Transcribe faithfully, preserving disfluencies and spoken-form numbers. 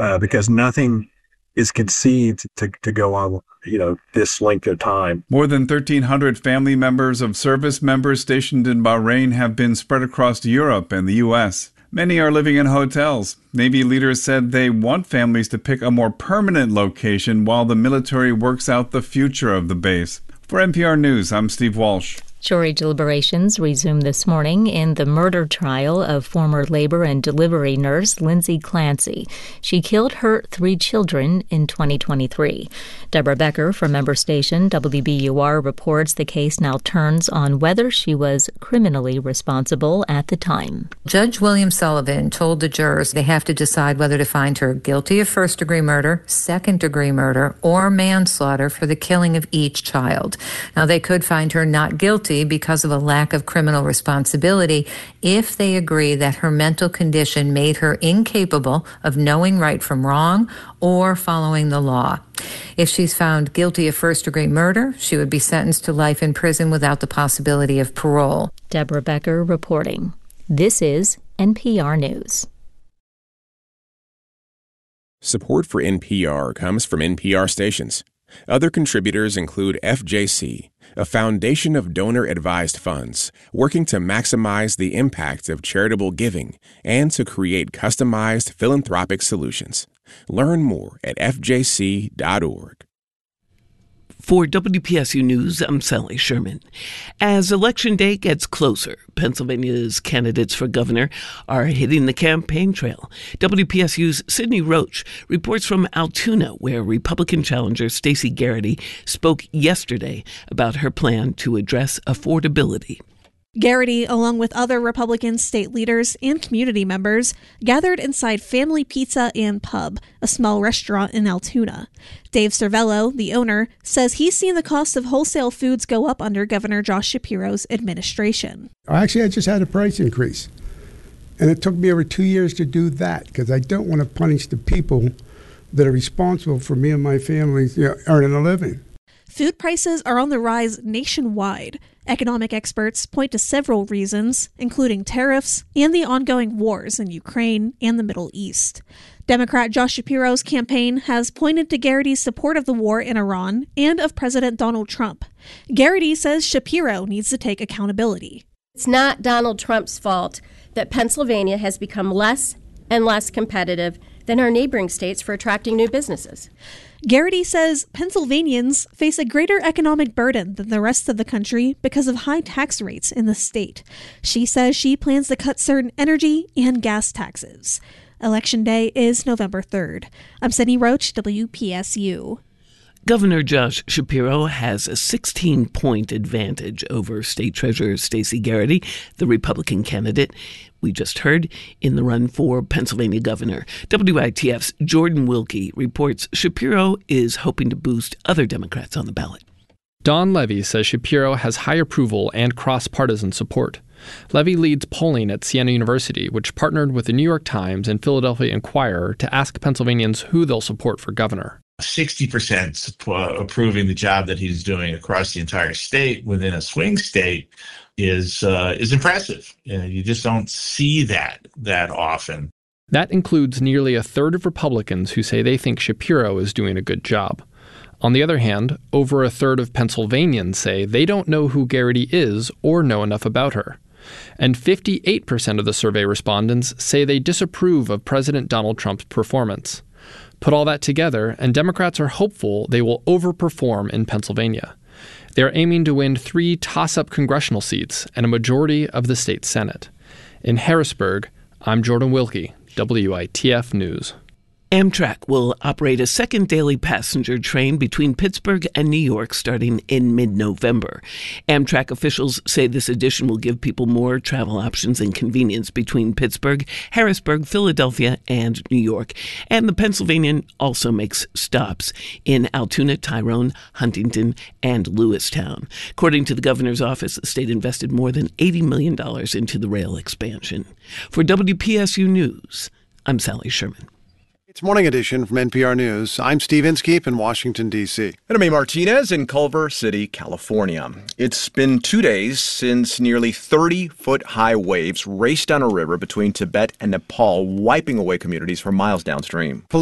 uh, because nothing is conceived to, to go on, you know, this length of time. More than thirteen hundred family members of service members stationed in Bahrain have been spread across Europe and the U S. Many are living in hotels. Navy leaders said they want families to pick a more permanent location while the military works out the future of the base. For N P R News, I'm Steve Walsh. Jury deliberations resumed this morning in the murder trial of former labor and delivery nurse Lindsay Clancy. She killed her three children in twenty twenty-three. Deborah Becker from member station W B U R reports the case now turns on whether she was criminally responsible at the time. Judge William Sullivan told the jurors they have to decide whether to find her guilty of first-degree murder, second-degree murder, or manslaughter for the killing of each child. Now, they could find her not guilty because of a lack of criminal responsibility if they agree that her mental condition made her incapable of knowing right from wrong or following the law. If she's found guilty of first-degree murder, she would be sentenced to life in prison without the possibility of parole. Deborah Becker reporting. This is N P R News. Support for N P R comes from N P R stations. Other contributors include F J C, a foundation of donor-advised funds working to maximize the impact of charitable giving and to create customized philanthropic solutions. Learn more at f j c dot org. For W P S U News, I'm Sally Sherman. As Election Day gets closer, Pennsylvania's candidates for governor are hitting the campaign trail. W P S U's Sydney Roach reports from Altoona, where Republican challenger Stacey Garrity spoke yesterday about her plan to address affordability. Garrity, along with other Republican state leaders and community members, gathered inside Family Pizza and Pub, a small restaurant in Altoona. Dave Cervello, the owner, says he's seen the cost of wholesale foods go up under Governor Josh Shapiro's administration. Actually, I just had a price increase, and it took me over two years to do that because I don't want to punish the people that are responsible for me and my family, you know, earning a living. Food prices are on the rise nationwide. Economic experts point to several reasons, including tariffs and the ongoing wars in Ukraine and the Middle East. Democrat Josh Shapiro's campaign has pointed to Garrity's support of the war in Iran and of President Donald Trump. Garrity says Shapiro needs to take accountability. It's not Donald Trump's fault that Pennsylvania has become less and less competitive than our neighboring states for attracting new businesses. Garrity says Pennsylvanians face a greater economic burden than the rest of the country because of high tax rates in the state. She says she plans to cut certain energy and gas taxes. Election Day is November third. I'm Sydney Roach, W P S U. Governor Josh Shapiro has a sixteen-point advantage over State Treasurer Stacey Garrity, the Republican candidate we just heard in the run for Pennsylvania governor. W I T F's Jordan Wilkie reports Shapiro is hoping to boost other Democrats on the ballot. Don Levy says Shapiro has high approval and cross-partisan support. Levy leads polling at Siena University, which partnered with the New York Times and Philadelphia Inquirer to ask Pennsylvanians who they'll support for governor. sixty percent approving the job that he's doing across the entire state within a swing state is uh, is impressive. You know, you just don't see that that often. That includes nearly a third of Republicans who say they think Shapiro is doing a good job. On the other hand, over a third of Pennsylvanians say they don't know who Garrity is or know enough about her. And fifty-eight percent of the survey respondents say they disapprove of President Donald Trump's performance. Put all that together, and Democrats are hopeful they will overperform in Pennsylvania. They're aiming to win three toss-up congressional seats and a majority of the state Senate. In Harrisburg, I'm Jordan Wilkie, W I T F News. Amtrak will operate a second daily passenger train between Pittsburgh and New York starting in mid-November. Amtrak officials say this addition will give people more travel options and convenience between Pittsburgh, Harrisburg, Philadelphia, and New York. And the Pennsylvanian also makes stops in Altoona, Tyrone, Huntington, and Lewistown. According to the governor's office, the state invested more than eighty million dollars into the rail expansion. For W P S U News, I'm Sally Sherman. It's Morning Edition from N P R News. I'm Steve Inskeep in Washington, D C And I'm A. Martinez in Culver City, California. It's been two days since nearly thirty-foot-high waves raced down a river between Tibet and Nepal, wiping away communities for miles downstream.